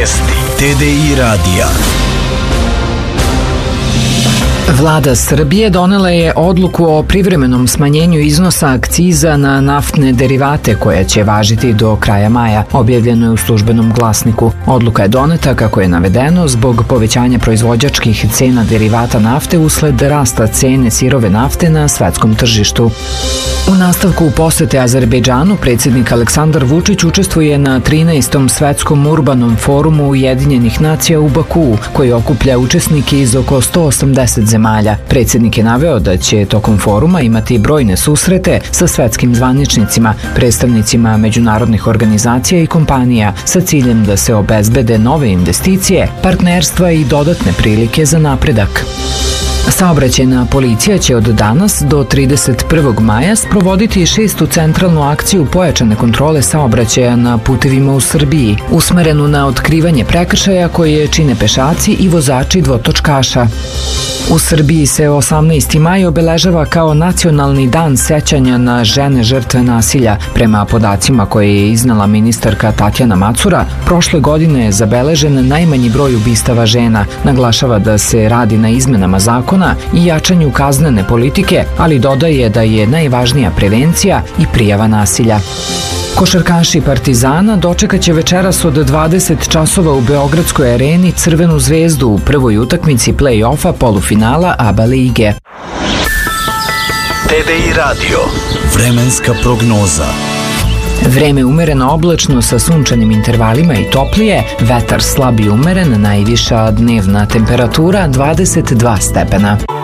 Vesti TDI radija. Vlada Srbije donela je odluku o privremenom smanjenju iznosa akciza na naftne derivate koja će važiti do kraja maja, objavljeno je u Službenom glasniku. Odluka je doneta, kako je navedeno, zbog povećanja proizvođačkih cena derivata nafte usled rasta cene sirove nafte na svetskom tržištu. U nastavku posete Azerbejdžanu predsjednik Aleksandar Vučić učestvuje na 13. svetskom urbanom forumu Ujedinjenih nacija u Bakuu, koji okuplja učesnike iz oko 180 zemalja. Predsjednik je naveo da će tokom foruma imati brojne susrete sa svetskim zvaničnicima, predstavnicima međunarodnih organizacija i kompanija sa ciljem da se obezbede nove investicije, partnerstva i dodatne prilike za napredak. Saobraćajna policija će od danas do 31. maja sprovoditi 6. centralnu akciju pojačane kontrole saobraćaja na putevima u Srbiji, usmerenu na otkrivanje prekršaja koje čine pešaci i vozači dvotočkaša. U Srbiji se 18. maj obeležava kao nacionalni dan sećanja na žene žrtve nasilja. Prema podacima koje je iznala ministarka Tatjana Macura, prošle godine je zabeležen najmanji broj ubistava žena. Naglašava da se radi na izmenama zakona i jačanju kaznene politike, ali dodaje da je najvažnija prevencija i prijava nasilja. Košarkaši Partizana dočekaće večeras od 20 časova u Beogradskoj areni Crvenu zvezdu u prvoj utakmici play-offa polufinala ABA lige. TDI radio. Vremenska prognoza. Vreme umereno oblačno sa sunčanim intervalima i toplije, vetar slab i umeren, najviša dnevna temperatura 22 stepena.